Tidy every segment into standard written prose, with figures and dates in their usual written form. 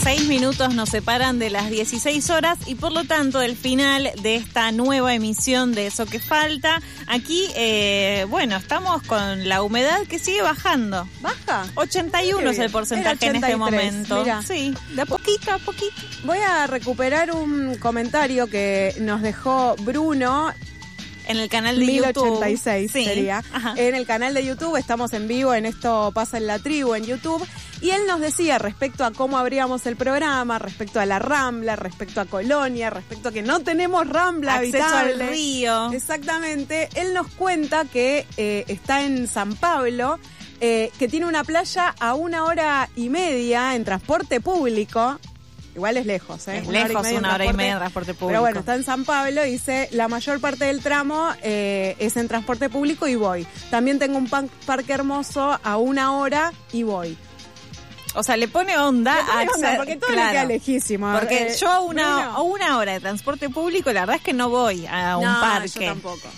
6 minutos nos separan de las 16 horas y por lo tanto del final de esta nueva emisión de Eso que Falta. Aquí, estamos con la humedad que sigue bajando. ¿Baja? 81 es el porcentaje en este momento. Mirá. Sí, de a poquito a poquito. Voy a recuperar un comentario que nos dejó Bruno. En el canal de 1086 YouTube. sería. Ajá. En el canal de YouTube, estamos en vivo en Esto Pasa en la Tribu, en YouTube. Y él nos decía respecto a cómo abríamos el programa, respecto a la Rambla, respecto a Colonia, respecto a que no tenemos Rambla acceso habitable. al río. Exactamente. Él nos cuenta que está en San Pablo, que tiene una playa a 1 hora y media en transporte público. Igual es lejos, ¿eh? Es lejos, 1 hora y media en transporte público. Pero bueno, está en San Pablo y dice, la mayor parte del tramo es en transporte público y voy. También tengo un parque hermoso a 1 hora y voy. O sea, le pone onda porque todo le queda lejísimo. Porque yo a una hora de transporte público, la verdad es que no voy a un parque. Yo tampoco.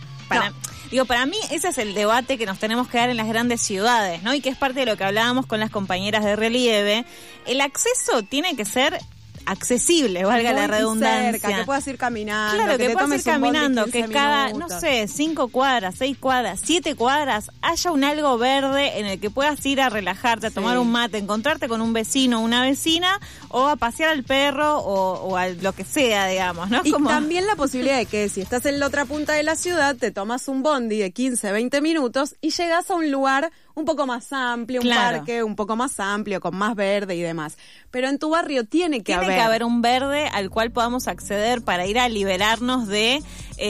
Para mí ese es el debate que nos tenemos que dar en las grandes ciudades, ¿no? Y que es parte de lo que hablábamos con las compañeras de Relieve. El acceso tiene que ser accesible, valga la redundancia. Cerca, que puedas ir caminando. Claro, que puedas ir caminando, que cada, minutos. no sé, 5 cuadras, 6 cuadras, 7 cuadras, haya un algo verde en el que puedas ir a relajarte, a tomar un mate, encontrarte con un vecino o una vecina, o a pasear al perro, o a lo que sea, digamos, ¿no? Y también la posibilidad de que si estás en la otra punta de la ciudad, te tomas un bondi de 15, 20 minutos y llegas a un lugar un poco más amplio, un parque un poco más amplio, con más verde y demás. Pero en tu barrio tiene que haber un verde al cual podamos acceder para ir a liberarnos de,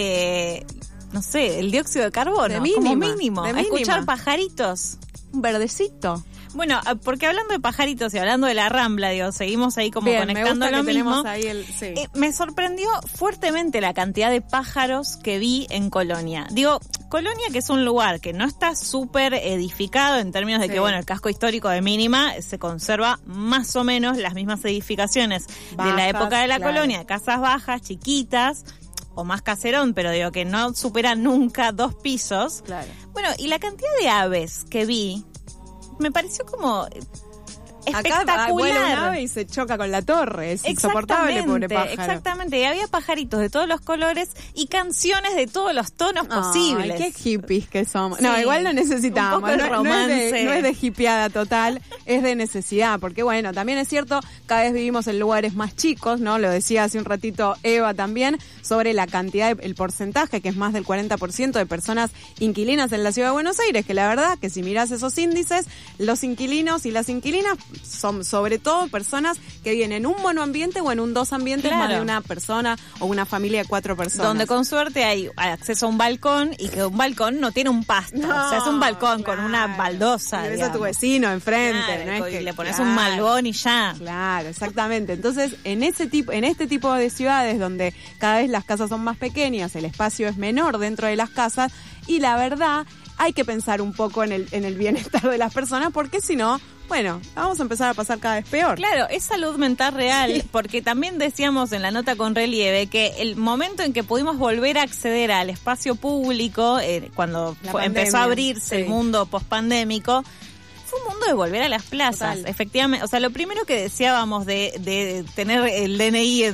no sé, el dióxido de carbono, como mínimo. A escuchar pajaritos. Un verdecito. Bueno, porque hablando de pajaritos y hablando de la Rambla, seguimos ahí como conectando lo mismo. Me sorprendió fuertemente la cantidad de pájaros que vi en Colonia. Colonia, que es un lugar que no está súper edificado en términos de que, el casco histórico de mínima se conserva más o menos las mismas edificaciones bajas, de la época de la colonia, casas bajas, chiquitas, o más caserón, pero que no superan nunca 2 pisos. Claro. Bueno, y la cantidad de aves que vi me pareció como espectacular. Acá vuela un ave y se choca con la torre, es insoportable, pobre pájaro. Exactamente, y había pajaritos de todos los colores y canciones de todos los tonos posibles. Qué hippies que somos. Sí, no, igual lo necesitamos. Un poco de romance. No es de hippiada total, es de necesidad, porque también es cierto, cada vez vivimos en lugares más chicos, ¿no? Lo decía hace un ratito Eva también, sobre la cantidad, el porcentaje, que es más del 40% de personas inquilinas en la ciudad de Buenos Aires, que la verdad que si mirás esos índices, los inquilinos y las inquilinas son sobre todo personas que viven en un monoambiente o en un 2 ambientes, más de una persona o una familia de 4 personas. Donde con suerte hay acceso a un balcón y que un balcón no tiene un pasto. O sea, es un balcón con una baldosa. Y ves a tu vecino enfrente. Claro, ¿no? Es que le pones un malbón y ya. Claro, exactamente. Entonces, en este tipo de ciudades donde cada vez las casas son más pequeñas, el espacio es menor dentro de las casas, y la verdad hay que pensar un poco en el bienestar de las personas, porque si no, vamos a empezar a pasar cada vez peor. Claro, es salud mental real, porque también decíamos en la nota con Relieve que el momento en que pudimos volver a acceder al espacio público, cuando empezó a abrirse el mundo pospandémico, fue un mundo de volver a las plazas. Total. Efectivamente, o sea, lo primero que deseábamos de tener el DNI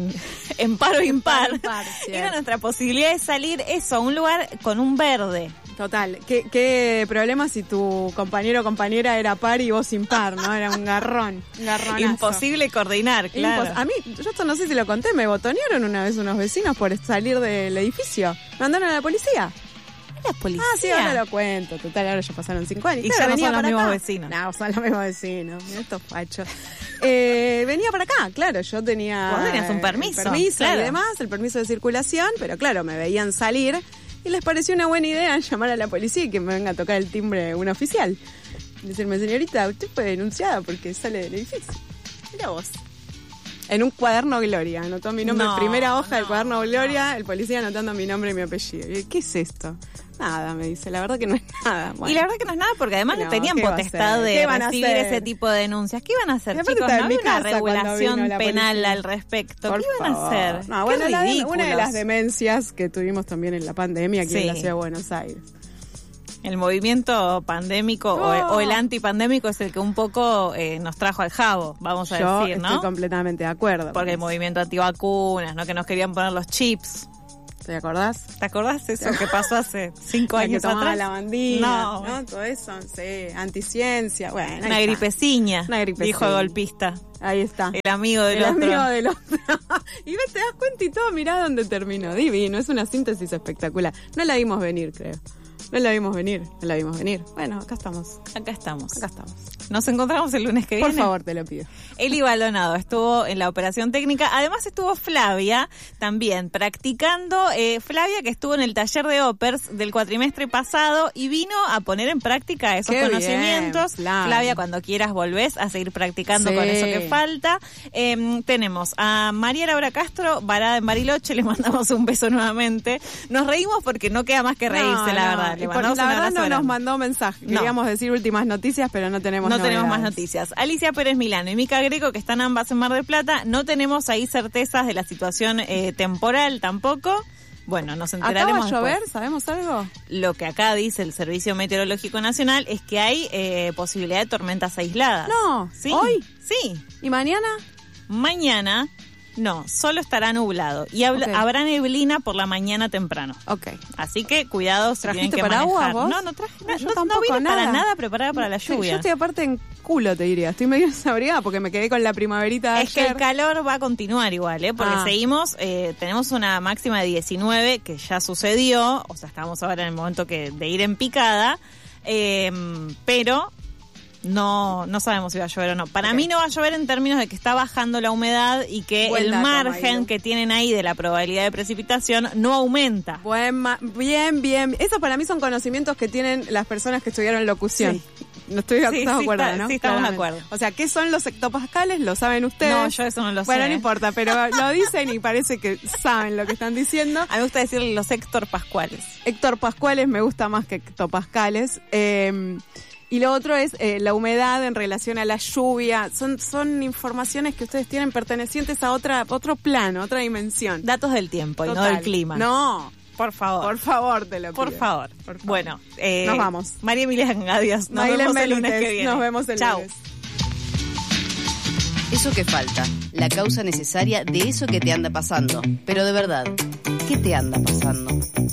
en par o impar era nuestra posibilidad de salir a un lugar con un verde. Total, qué problema si tu compañero o compañera era par y vos impar, ¿no? Era un garronazo. Imposible coordinar, claro. A mí, yo esto no sé si lo conté, me botonearon una vez unos vecinos por salir del edificio. Me mandaron a la policía. ¿La policía? Sí, ahora lo cuento. Total, ahora ya pasaron 5 años. Y ya no son los mismos vecinos. No, son los mismos vecinos. Mirá estos fachos. Venía para acá, claro, yo tenía... Vos tenías un permiso. Claro. Y demás, el permiso de circulación, pero claro, me veían salir y les pareció una buena idea llamar a la policía y que me venga a tocar el timbre un oficial. Y decirme, señorita, usted fue denunciada porque sale del edificio. Mira vos. En un cuaderno Gloria, anotó mi nombre, primera hoja del cuaderno Gloria, el policía anotando mi nombre y mi apellido. Y, ¿qué es esto? Nada, me dice, la verdad que no es nada. Bueno. Y la verdad que no es nada porque además no tenían potestad de recibir ese tipo de denuncias. ¿Qué iban a hacer, chicos? No había una regulación penal al respecto. ¿Qué iban a hacer? No, bueno, una de las demencias que tuvimos también en la pandemia aquí en la ciudad de Buenos Aires. El movimiento pandémico o el antipandémico es el que un poco nos trajo al jabo, vamos a decir, ¿no? Estoy completamente de acuerdo. Porque el movimiento antivacunas, ¿no? Que nos querían poner los chips. ¿Te acordás? ¿Te acordás eso que pasó hace 5 años atrás? Que lavandina, ¿no? Todo eso, sí, anticiencia, bueno. Una gripeciña, dijo el golpista. Ahí está. El amigo del otro. El amigo del otro. Y ves, te das cuenta y todo, mirá dónde terminó. Divino, es una síntesis espectacular. No la vimos venir, creo. No la vimos venir. Bueno, acá estamos. Nos encontramos el lunes que viene. Por favor, te lo pido. Eli Baldonado estuvo en la operación técnica. Además estuvo Flavia también practicando. Flavia, que estuvo en el taller de Opers del cuatrimestre pasado y vino a poner en práctica esos conocimientos. Bien, Flavia, cuando quieras volvés a seguir practicando con eso que falta. Tenemos a María Laura Castro, varada en Bariloche. Le mandamos un beso nuevamente. Nos reímos porque no queda más que reírse, la verdad. La verdad no nos mandó mensaje. Queríamos decir últimas noticias, pero no tenemos más noticias. Alicia Pérez Milano y Mica Greco, que están ambas en Mar del Plata, no tenemos ahí certezas de la situación temporal tampoco. Bueno, nos enteraremos. ¿Acaba de llover? ¿Sabemos algo? Lo que acá dice el Servicio Meteorológico Nacional es que hay posibilidad de tormentas aisladas. No, ¿sí? ¿Hoy? Sí. ¿Y mañana? Mañana... No, solo estará nublado y habrá neblina por la mañana temprano. Así que cuidado si tienen que manejar. ¿Vos? No traje nada. No vine para nada preparada para la lluvia. Yo estoy aparte en culo, te diría. Estoy medio desabrigada porque me quedé con la primaverita de ayer. Es que el calor va a continuar igual, porque seguimos, tenemos una máxima de 19 que ya sucedió, o sea, estamos ahora en el momento de ir en picada, pero... No sabemos si va a llover o no. Para mí no va a llover en términos de que está bajando la humedad y que el margen que tienen ahí de la probabilidad de precipitación no aumenta. Bien. Eso para mí son conocimientos que tienen las personas que estudiaron locución. Sí. No estoy de acuerdo, ¿no? Sí, estamos de acuerdo. O sea, ¿qué son los hectopascales? ¿Lo saben ustedes? No, yo eso no lo sé. Bueno, no importa, pero lo dicen y parece que saben lo que están diciendo. A mí me gusta decirle los hectorpascuales. Hectorpascuales me gusta más que hectopascales. Y lo otro es la humedad en relación a la lluvia. Son informaciones que ustedes tienen pertenecientes a otro plano, otra dimensión. Datos del tiempo. Total. Y no del clima. No. Por favor. Por favor, te lo pido. Por favor. Bueno. Nos vamos. María Emilia Angadios. Nos vemos el lunes que viene. Nos vemos el lunes. Eso que falta. La causa necesaria de eso que te anda pasando. Pero de verdad, ¿qué te anda pasando?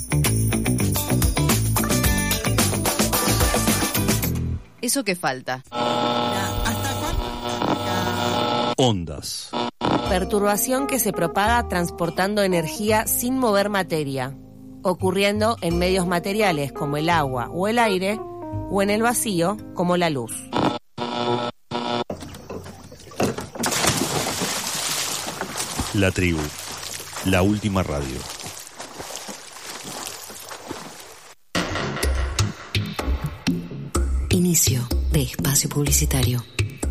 Eso que falta. Ondas. Perturbación que se propaga transportando energía sin mover materia, ocurriendo en medios materiales como el agua o el aire, o en el vacío como la luz. La tribu. La última radio. Inicio de espacio publicitario.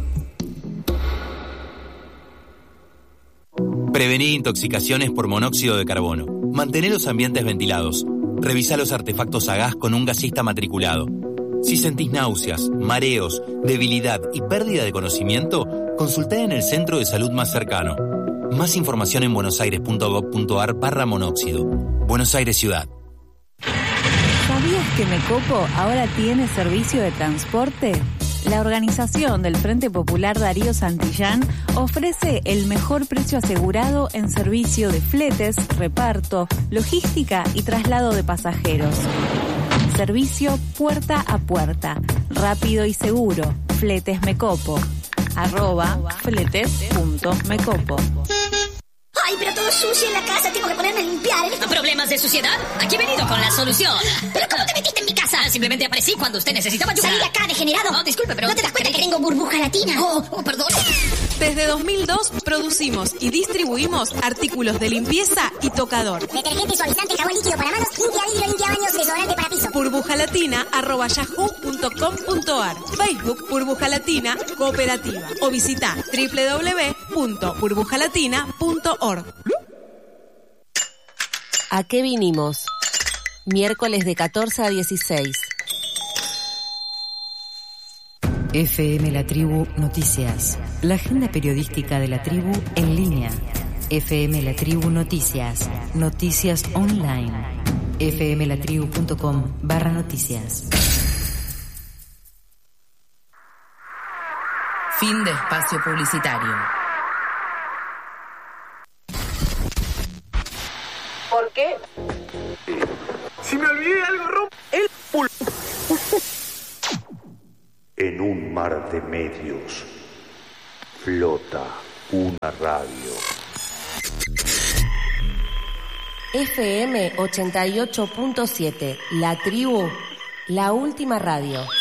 Prevenir intoxicaciones por monóxido de carbono. Mantener los ambientes ventilados. Revisa los artefactos a gas con un gasista matriculado. Si sentís náuseas, mareos, debilidad y pérdida de conocimiento, consultá en el centro de salud más cercano. Más información en buenosaires.gov.ar/monóxido. Buenos Aires Ciudad. ¿Sabías que Mecopo ahora tiene servicio de transporte? La organización del Frente Popular Darío Santillán ofrece el mejor precio asegurado en servicio de fletes, reparto, logística y traslado de pasajeros. Servicio puerta a puerta, rápido y seguro. Fletes Mecopo. @fletes.mecopo. ¡Ay, pero todo sucio en la casa! Tengo que ponerme a limpiar. ¿Problemas de suciedad? Aquí he venido con la solución. ¿Pero cómo te metiste en mi casa? Simplemente aparecí cuando usted necesitaba ayuda. ¡Salí de acá, degenerado! No, disculpe, pero... ¿No te das cuenta que tengo burbuja latina? Oh, perdón. Desde 2002 producimos y distribuimos artículos de limpieza y tocador. Detergente, suavizante, jabón líquido para manos, limpia vidrio, limpia baños, desodorante para piso. burbujalatina@yahoo.com.ar. Facebook Burbuja Latina Cooperativa. O visita www.burbujalatina.org. ¿A qué vinimos? Miércoles de 14 a 16. FM La Tribu Noticias. La agenda periodística de la tribu en línea. FM La Tribu Noticias. Noticias online. fmlatribu.com/noticias. Fin de espacio publicitario. ¿Por qué? Si me olvidé algo, el En un mar de medios flota una radio. FM 88.7, La Tribu, la última radio.